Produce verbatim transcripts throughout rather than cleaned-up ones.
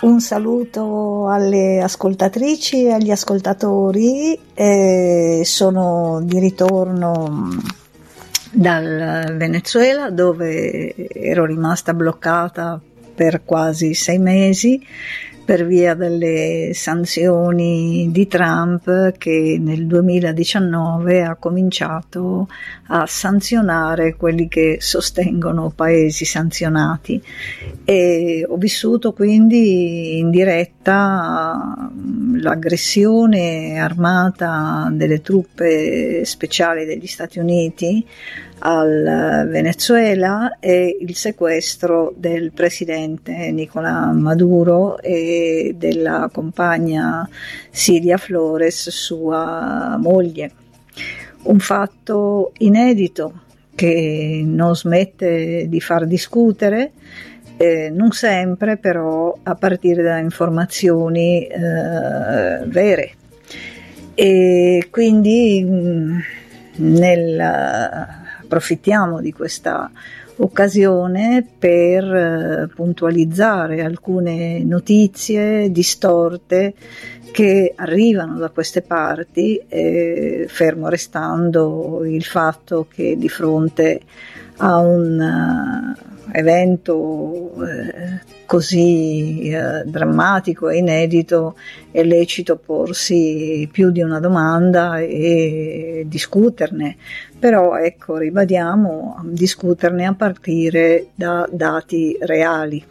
Un saluto alle ascoltatrici e agli ascoltatori. Eh, sono di ritorno dal Venezuela, dove ero rimasta bloccata per quasi sei mesi per via delle sanzioni di Trump, che nel duemiladiciannove ha cominciato a sanzionare quelli che sostengono paesi sanzionati, e ho vissuto quindi in diretta l'aggressione armata delle truppe speciali degli Stati Uniti al Venezuela e il sequestro del presidente Nicolás Maduro e della compagna Cilia Flores, sua moglie. Un fatto inedito che non smette di far discutere, eh, non sempre però a partire da informazioni eh, vere. E quindi nel approfittiamo di questa occasione per eh, puntualizzare alcune notizie distorte che arrivano da queste parti, eh, fermo restando il fatto che di fronte a un uh, evento eh, così eh, drammatico e inedito è lecito porsi più di una domanda e discuterne, però ecco, ribadiamo, discuterne a partire da dati reali,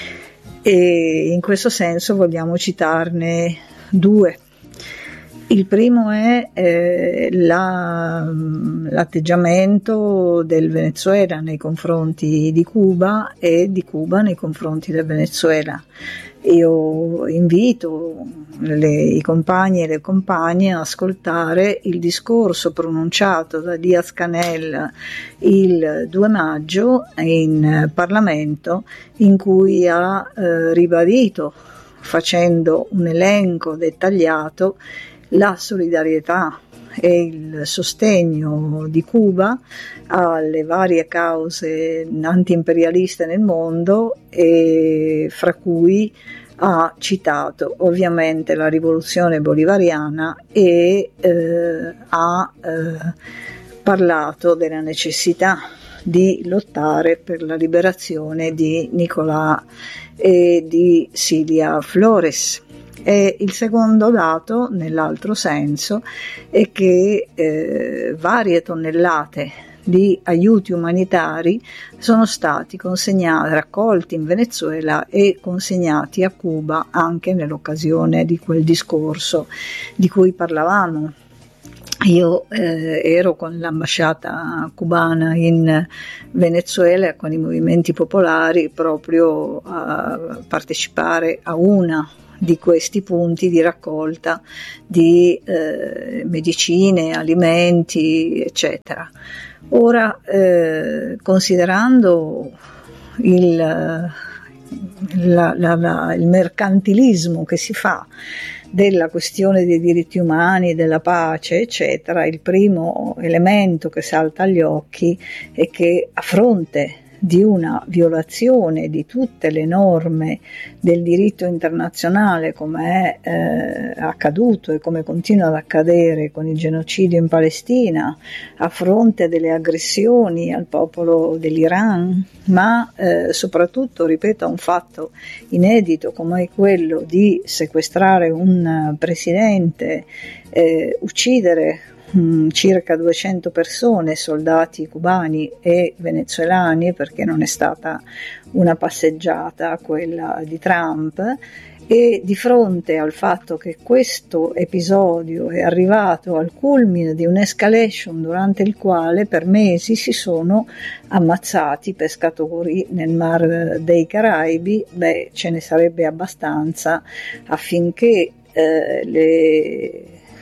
e in questo senso vogliamo citarne due. Il primo è eh, la, l'atteggiamento del Venezuela nei confronti di Cuba e di Cuba nei confronti del Venezuela. Io invito le, i compagni e le compagne a ascoltare il discorso pronunciato da Díaz-Canel il due maggio in Parlamento, in cui ha eh, ribadito, facendo un elenco dettagliato, la solidarietà e il sostegno di Cuba alle varie cause antiimperialiste nel mondo, e fra cui ha citato ovviamente la rivoluzione bolivariana e eh, ha eh, parlato della necessità di lottare per la liberazione di Nicolás e di Cilia Flores. E il secondo dato, nell'altro senso, è che eh, varie tonnellate di aiuti umanitari sono stati consegnati, raccolti in Venezuela e consegnati a Cuba anche nell'occasione di quel discorso di cui parlavamo. Io eh, ero con l'ambasciata cubana in Venezuela e con i movimenti popolari proprio a partecipare a una di questi punti di raccolta di eh, medicine, alimenti, eccetera. Ora, eh, considerando il, la, la, la, il mercantilismo che si fa della questione dei diritti umani, della pace, eccetera, il primo elemento che salta agli occhi è che, a fronte di una violazione di tutte le norme del diritto internazionale, come è eh, accaduto e come continua ad accadere con il genocidio in Palestina, a fronte delle aggressioni al popolo dell'Iran, ma eh, soprattutto, ripeto, a un fatto inedito come è quello di sequestrare un presidente, eh, uccidere circa duecento persone, soldati cubani e venezuelani, perché non è stata una passeggiata quella di Trump. E di fronte al fatto che questo episodio è arrivato al culmine di un'escalation durante il quale per mesi si sono ammazzati pescatori nel Mar dei Caraibi, beh, ce ne sarebbe abbastanza affinché eh, le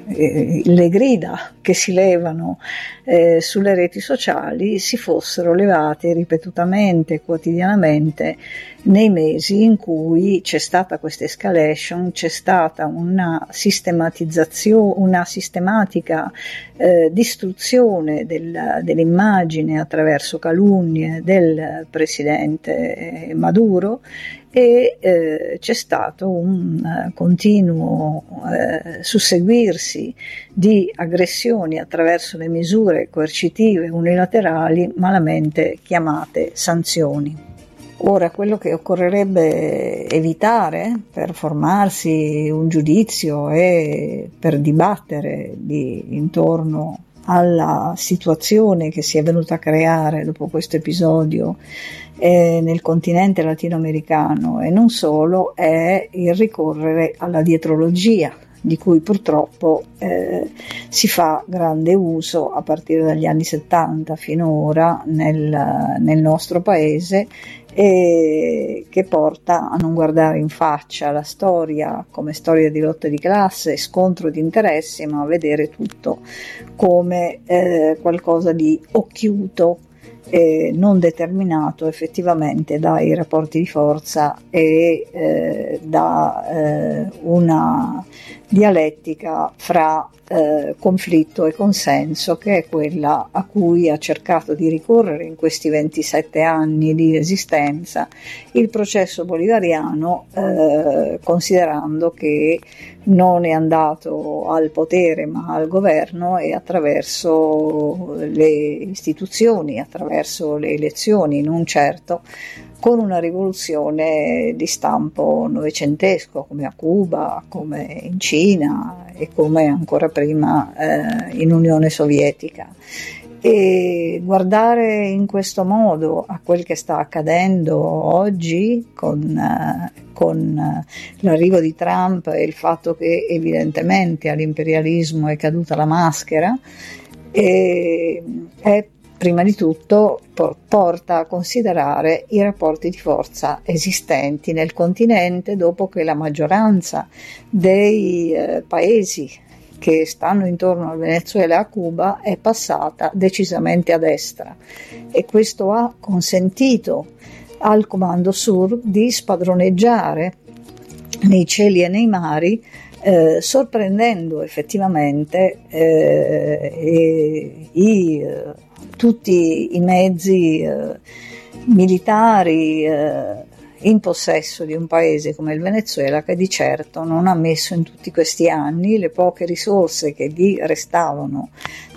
eh, le grida che si levano eh, sulle reti sociali si fossero levate ripetutamente, quotidianamente, nei mesi in cui c'è stata questa escalation, c'è stata una sistematizzazione, una sistematica eh, distruzione del, dell'immagine attraverso calunnie del presidente Maduro, e eh, c'è stato un uh, continuo eh, susseguirsi di aggressioni attraverso le misure coercitive unilaterali malamente chiamate sanzioni. Ora, quello che occorrerebbe evitare per formarsi un giudizio e per dibattere di, intorno alla situazione che si è venuta a creare dopo questo episodio eh, nel continente latinoamericano e non solo, è il ricorrere alla dietrologia, di cui purtroppo eh, si fa grande uso a partire dagli anni settanta fino ora nel, nel nostro paese, e che porta a non guardare in faccia la storia come storia di lotta di classe, scontro di interessi, ma a vedere tutto come eh, qualcosa di occhiuto e non determinato effettivamente dai rapporti di forza e eh, da eh, una dialettica fra eh, conflitto e consenso, che è quella a cui ha cercato di ricorrere in questi ventisette anni di esistenza il processo bolivariano, eh, considerando che non è andato al potere ma al governo, e attraverso le istituzioni, attraverso le elezioni, non certo con una rivoluzione di stampo novecentesco, come a Cuba, come in Cina e come ancora prima eh, in Unione Sovietica. E guardare in questo modo a quel che sta accadendo oggi con, eh, con l'arrivo di Trump e il fatto che evidentemente all'imperialismo è caduta la maschera, e, è prima di tutto porta a considerare i rapporti di forza esistenti nel continente, dopo che la maggioranza dei eh, paesi che stanno intorno al Venezuela e a Cuba è passata decisamente a destra, e questo ha consentito al Comando Sur di spadroneggiare nei cieli e nei mari, eh, sorprendendo effettivamente eh, i, eh, tutti i mezzi eh, militari eh, in possesso di un paese come il Venezuela, che di certo non ha messo in tutti questi anni le poche risorse che gli restavano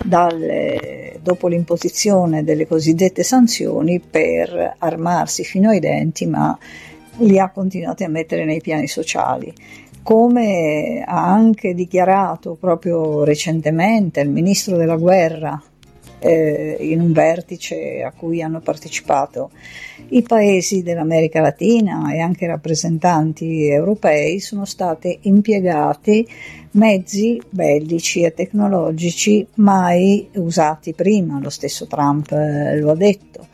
dalle, dopo l'imposizione delle cosiddette sanzioni per armarsi fino ai denti, ma li ha continuati a mettere nei piani sociali. Come ha anche dichiarato proprio recentemente il ministro della guerra eh, in un vertice a cui hanno partecipato i paesi dell'America Latina e anche rappresentanti europei, sono stati impiegati mezzi bellici e tecnologici mai usati prima. Lo stesso Trump eh, lo ha detto.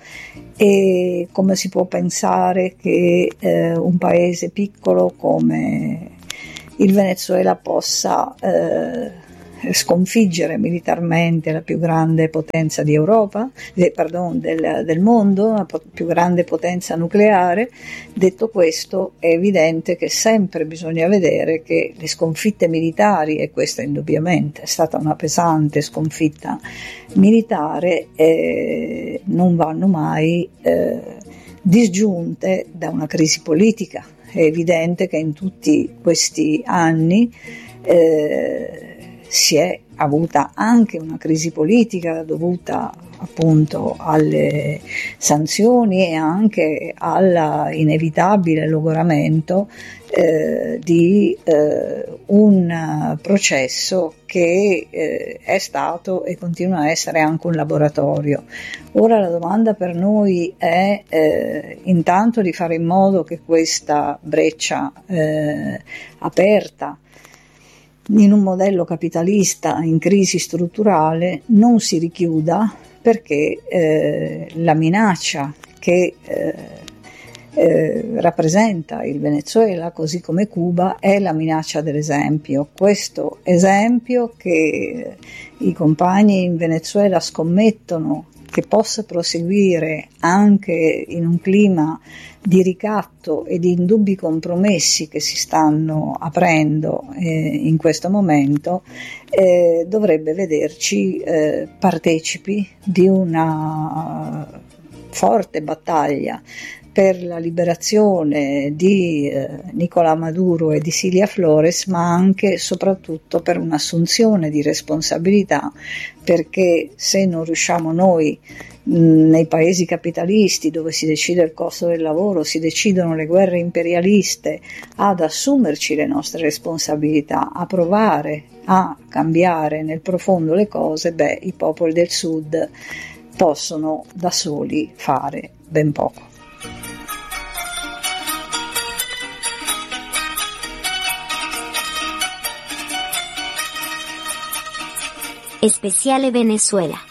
E come si può pensare che eh, un paese piccolo come il Venezuela possa eh, sconfiggere militarmente la più grande potenza di Europa, eh, pardon, del, del mondo, la po- più grande potenza nucleare? Detto questo, è evidente che sempre bisogna vedere che le sconfitte militari, e questa indubbiamente è stata una pesante sconfitta militare, eh, non vanno mai eh, disgiunte da una crisi politica. È evidente che in tutti questi anni eh, si è avuta anche una crisi politica dovuta appunto alle sanzioni e anche all'inevitabile logoramento eh, di eh, un processo che eh, è stato e continua a essere anche un laboratorio. Ora la domanda per noi è eh, intanto di fare in modo che questa breccia eh, aperta in un modello capitalista in crisi strutturale non si richiuda, perché eh, la minaccia che eh, eh, rappresenta il Venezuela, così come Cuba, è la minaccia dell'esempio. Questo esempio che i compagni in Venezuela scommettono che possa proseguire anche in un clima di ricatto e di indubbi compromessi che si stanno aprendo eh, in questo momento, eh, dovrebbe vederci eh, partecipi di una forte battaglia per la liberazione di eh, Nicolás Maduro e di Cilia Flores, ma anche e soprattutto per un'assunzione di responsabilità, perché se non riusciamo noi mh, nei paesi capitalisti, dove si decide il costo del lavoro, si decidono le guerre imperialiste, ad assumerci le nostre responsabilità, a provare a cambiare nel profondo le cose, beh, i popoli del Sud possono da soli fare ben poco. Especiale Venezuela.